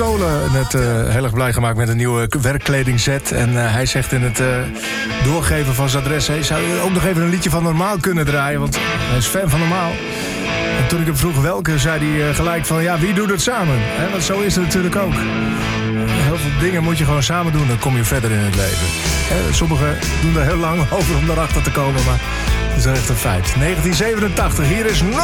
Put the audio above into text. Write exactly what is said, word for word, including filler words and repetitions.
Kolen net uh, heel erg blij gemaakt met een nieuwe werkkledingset. En uh, hij zegt in het uh, doorgeven van zijn adres... Hey, zou je ook nog even een liedje van Normaal kunnen draaien? Want hij is fan van Normaal. En toen ik hem vroeg welke, zei hij uh, gelijk van... ja, wie doet het samen? He, want zo is het natuurlijk ook. Heel veel dingen moet je gewoon samen doen, dan kom je verder in het leven. He, sommigen doen er heel lang over om daarachter te komen, maar het is echt een feit. negentien zevenentachtig, hier is...